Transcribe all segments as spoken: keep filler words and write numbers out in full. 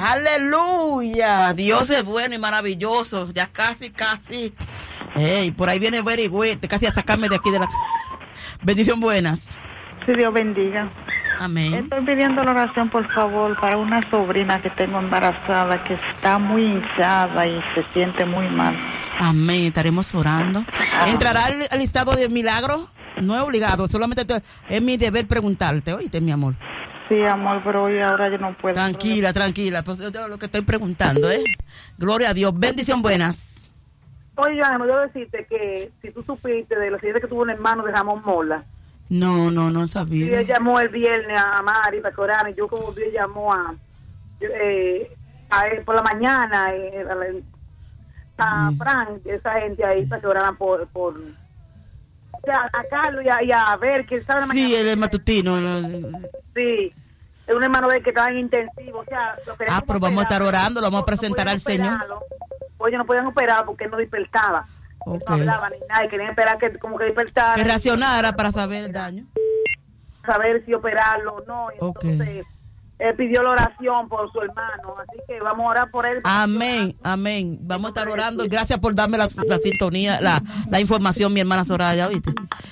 Aleluya. Dios es bueno y maravilloso. Ya casi, casi. Hey, por ahí viene Very Good, casi a sacarme de aquí de la... Bendición buenas. Sí, Dios bendiga. Amén. Estoy pidiendo la oración, por favor, para una sobrina que tengo embarazada, que está muy hinchada y se siente muy mal. Amén, estaremos orando. ¿Entrará al, al listado de milagros? No es obligado, solamente te, es mi deber preguntarte, oíste, mi amor. Sí, amor, pero hoy ahora yo no puedo. Tranquila, tranquila, pues yo lo que estoy preguntando, ¿eh? Gloria a Dios. Bendición buenas. Oye, Ana, yo decirte que si tú supiste de los siguiente que tuvo un hermano de Ramón Mola. No, no, no Y sabía. él llamó el viernes a Mari para que orara, y yo como vi llamó a, eh, a él por la mañana, eh, a, a Sí. Frank, esa gente ahí para que oraran por, por a, a Carlos y a, y a ver que él sabe la mañana. Sí, él es matutino. el- Sí, es un hermano de él que estaba en intensivo, o sea, lo querían Ah, pero vamos a estar operar, orando, lo vamos a no presentar podían al Señor. operarlo. Oye, no podían operar porque él no despertaba. Él Ok. no hablaba ni nada, y querían esperar que como que despertara. Que reaccionara para saber el daño. Saber si operarlo o no. Y Ok. entonces, él pidió la oración por su hermano, así que vamos a orar por él. Amén, amén. Vamos a estar orando y gracias por darme la, la sintonía, la, la información, mi hermana Soraya, ¿oíste?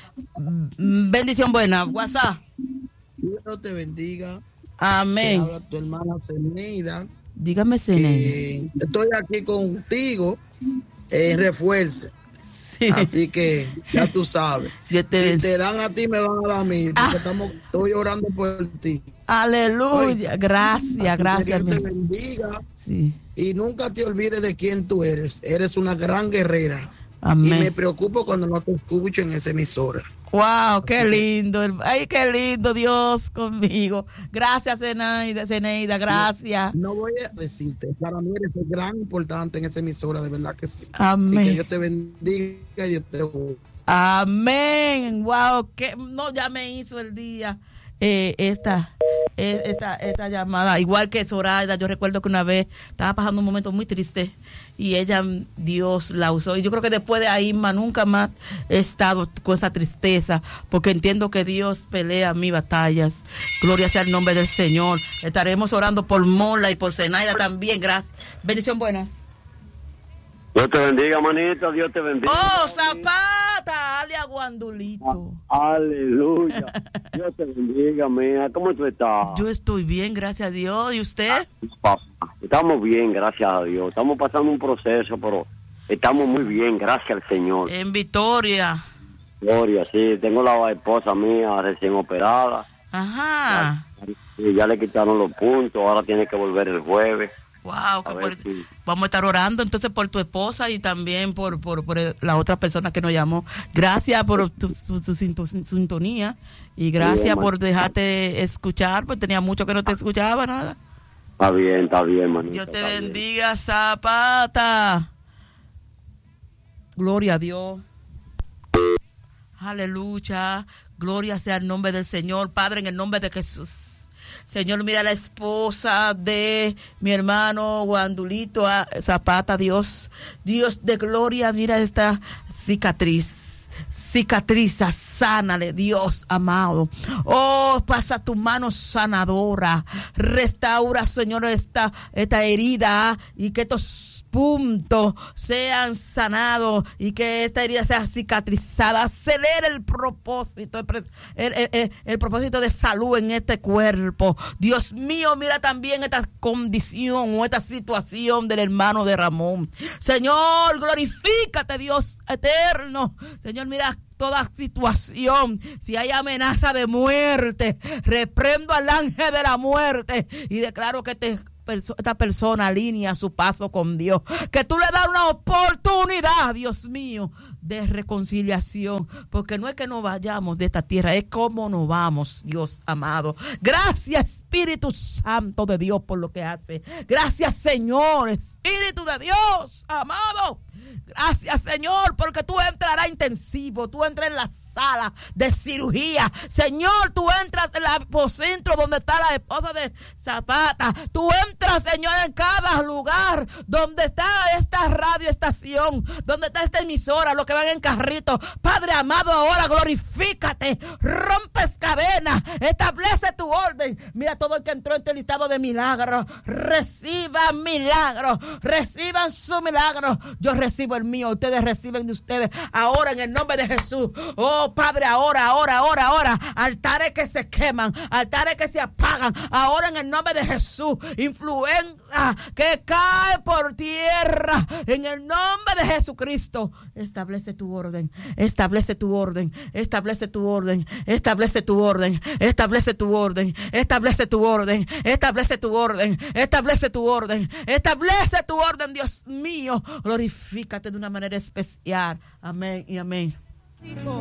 Mm, Bendición buena. WhatsApp. Dios te bendiga. Te Amén. habla tu hermana Zeneida. Dígame, Ceneida. Que estoy aquí contigo en refuerzo. Sí. Así que ya tú sabes. Dios te Si te dan a ti, me van a dar a mí. Porque Ah. estamos, estoy orando por ti. Aleluya. Gracias, Así que gracias. Dios te mi- bendiga. Sí. Y nunca te olvides de quién tú eres. Eres una gran guerrera. Y Amén. me preocupo cuando no te escucho en esa emisora. Wow, qué lindo. el- Ay, qué lindo Dios conmigo. Gracias, Zeneida, Zeneida, gracias. No voy a decirte, para mí eres gran importante en esa emisora, de verdad que sí. Amén. Así que Dios te bendiga y Dios te bendiga. Amén. Wow, que no, ya me hizo el día eh, esta, eh, esta esta llamada, igual que Zoraida. Yo recuerdo que una vez estaba pasando un momento muy triste y ella, Dios la usó, y yo creo que después de ahí más nunca más he estado con esa tristeza, porque entiendo que Dios pelea mis batallas. Gloria sea el nombre del Señor. Estaremos orando por Mola y por Zenaida también. Gracias. Bendición buenas. Dios te bendiga, manita, Dios te bendiga. Oh, Zapata, alia Guandulito. Aleluya. Dios te bendiga, mía. ¿Cómo tú estás? Yo estoy bien, gracias a Dios. ¿Y usted? Papá, estamos bien, gracias a Dios. Estamos pasando un proceso, pero estamos muy bien, gracias al Señor. En Victoria. Gloria, sí. Tengo la esposa mía recién operada. Ajá. Y ya le quitaron los puntos, ahora tiene que volver el jueves. Wow, que A por- ver si- vamos a estar orando entonces por tu esposa y también por, por, por el- la otra persona que nos llamó. Gracias por tu, tu- tu sinto- sintonía y gracias Bien, por manito. dejarte escuchar, pues tenía mucho que no te escuchaba nada. Está bien, está bien, manito. Dios te está bien. bendiga, Zapata. Gloria a Dios. Aleluya. Gloria sea el nombre del Señor. Padre, en el nombre de Jesús. Señor, mira la esposa de mi hermano Guandulito a Zapata, Dios. Dios de gloria, mira esta cicatriz. Cicatriza, sánale, Dios amado. Oh, pasa tu mano sanadora. Restaura, Señor, esta, esta herida y que estos puntos sean sanados y que esta herida sea cicatrizada. Acelera el propósito, el, pre- el, el- el- el propósito de salud en este cuerpo. Dios mío, mira también esta condición o esta situación del hermano de Ramón. Señor, glorifícate, Dios eterno. Señor, mira toda situación, si hay amenaza de muerte, reprendo al ángel de la muerte y declaro que te perso- esta persona alinea su paso con Dios, que tú le das una oportunidad, Dios mío, de reconciliación, porque no es que nos vayamos de esta tierra, es como nos vamos, Dios amado. Gracias, Espíritu Santo de Dios, por lo que hace. Gracias, Señor, Espíritu de Dios amado. Gracias, Señor, porque tú entrarás intensivo, tú entras en la sala de cirugía. Señor, tú entras en el aposento donde está la esposa de Zapata. Tú entras, Señor, en cada lugar donde está esta radioestación, donde está esta emisora, los que van en carrito. Padre amado, ahora glorifícate, rompes cadenas, establece tu orden. Mira todo el que entró en este listado de milagros, reciban milagros, reciban su milagro. Yo recibo el mío, ustedes reciben de ustedes ahora en el nombre de Jesús. Oh Padre, ahora, ahora, ahora, ahora, altares que se queman, altares que se apagan, ahora en el nombre de Jesús. Influencia que cae por tierra en el nombre de Jesucristo. Establece tu orden, establece tu orden, establece tu orden, establece tu orden, establece tu orden, establece tu orden, establece tu orden, establece tu orden, establece tu orden, Dios mío. Glorifícate de una manera especial. Amén y amén.